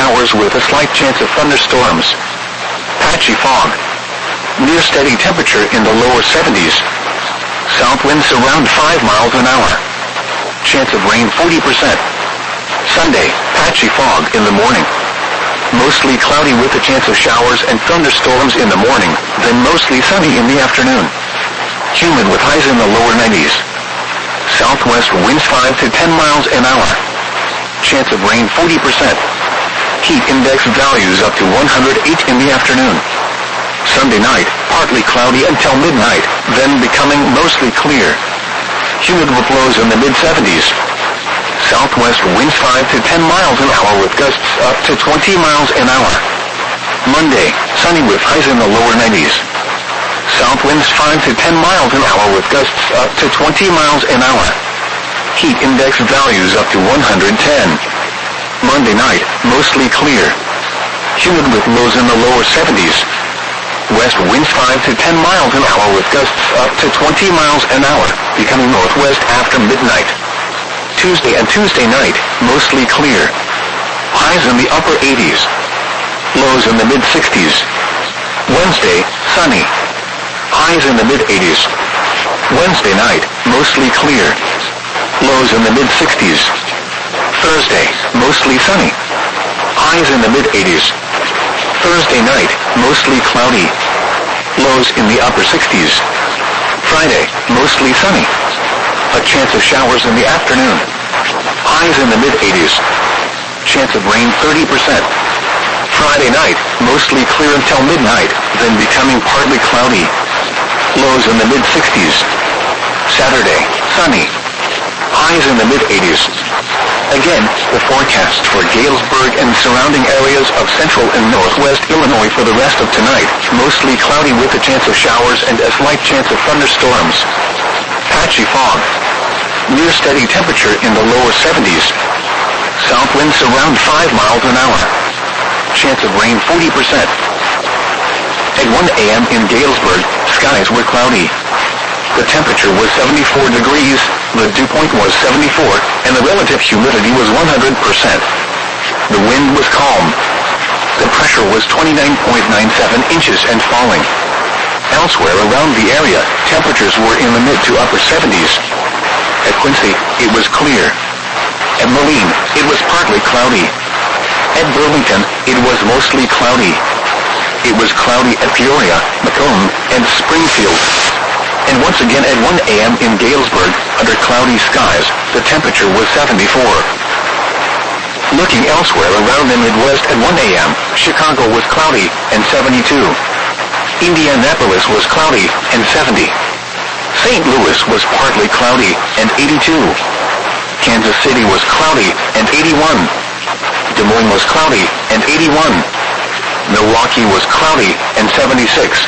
showers with a slight chance of thunderstorms. Patchy fog. Near steady temperature in the lower 70s. South winds around 5 miles an hour. Chance of rain 40%. Sunday, patchy fog in the morning. Mostly cloudy with a chance of showers and thunderstorms in the morning, then mostly sunny in the afternoon. Humid with highs in the lower 90s. Southwest winds 5 to 10 miles an hour. Chance of rain 40%. Heat index values up to 108 in the afternoon. Sunday night, partly cloudy until midnight, then becoming mostly clear. Humid with lows in the mid-70s. Southwest winds 5 to 10 miles an hour with gusts up to 20 miles an hour. Monday, sunny with highs in the lower 90s. South winds 5 to 10 miles an hour with gusts up to 20 miles an hour. Heat index values up to 110. Monday night, mostly clear. Humid with lows in the lower 70s. West winds 5 to 10 miles an hour with gusts up to 20 miles an hour, becoming northwest after midnight. Tuesday and Tuesday night, mostly clear. Highs in the upper 80s. Lows in the mid-60s. Wednesday, sunny. Highs in the mid-80s. Wednesday night, mostly clear. Lows in the mid-60s. Thursday, mostly sunny. Highs in the mid-80s. Thursday night, mostly cloudy. Lows in the upper 60s. Friday, mostly sunny. A chance of showers in the afternoon. Highs in the mid-80s. Chance of rain 30%. Friday night, mostly clear until midnight, then becoming partly cloudy. Lows in the mid-60s. Saturday, sunny. Highs in the mid-80s. Again, the forecast for Galesburg and surrounding areas of central and northwest Illinois for the rest of tonight, mostly cloudy with a chance of showers and a slight chance of thunderstorms. Patchy fog. Near steady temperature in the lower 70s. South winds around 5 miles an hour. Chance of rain 40%. At 1 a.m. in Galesburg, skies were cloudy. The temperature was 74 degrees, the dew point was 74, and the relative humidity was 100%. The wind was calm. The pressure was 29.97 inches and falling. Elsewhere around the area, temperatures were in the mid to upper 70s. At Quincy, it was clear. At Moline, it was partly cloudy. At Burlington, it was mostly cloudy. It was cloudy at Peoria, Macomb, and Springfield. And once again at 1 a.m. in Galesburg, under cloudy skies, the temperature was 74. Looking elsewhere around the Midwest at 1 a.m., Chicago was cloudy and 72. Indianapolis was cloudy and 70. St. Louis was partly cloudy and 82. Kansas City was cloudy and 81. Des Moines was cloudy and 81. Milwaukee was cloudy and 76.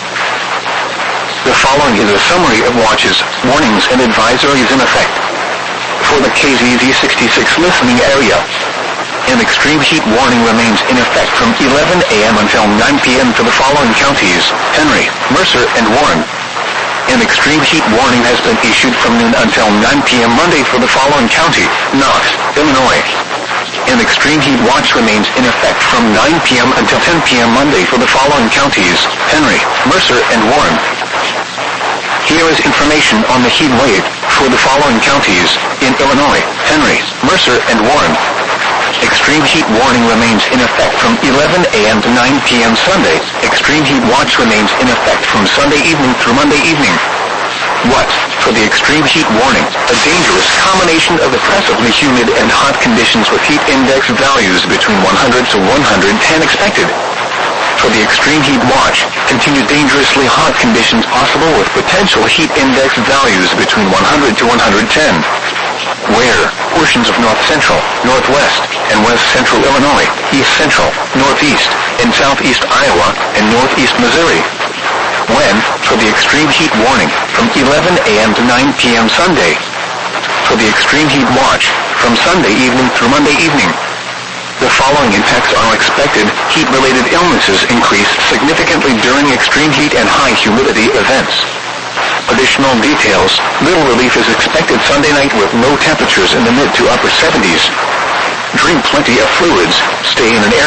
The following is a summary of watches, warnings, and advisories in effect. For the KZZ66 listening area, an extreme heat warning remains in effect from 11 a.m. until 9 p.m. for the following counties: Henry, Mercer, and Warren. An extreme heat warning has been issued from noon until 9 p.m. Monday for the following county: Knox, Illinois. An extreme heat watch remains in effect from 9 p.m. until 10 p.m. Monday for the following counties: Henry, Mercer, and Warren. Here is information on the heat wave for the following counties in Illinois: Henry, Mercer, and Warren. Extreme heat warning remains in effect from 11 a.m. to 9 p.m. Sunday. Extreme heat watch remains in effect from Sunday evening through Monday evening. What? For the extreme heat warning, a dangerous combination of oppressively humid and hot conditions with heat index values between 100 to 110 expected. For the extreme heat watch, continued dangerously hot conditions possible with potential heat index values between 100 to 110. Where? Portions of north central, northwest, and west central Illinois, east central, northeast, and southeast Iowa, and northeast Missouri. When? For the extreme heat warning, from 11 a.m. to 9 p.m. Sunday. For the extreme heat watch, from Sunday evening through Monday evening. The following impacts are expected. Heat-related illnesses increase significantly during extreme heat and high humidity events. Additional details: little relief is expected Sunday night with low temperatures in the mid to upper 70s. Drink plenty of fluids. Stay in an area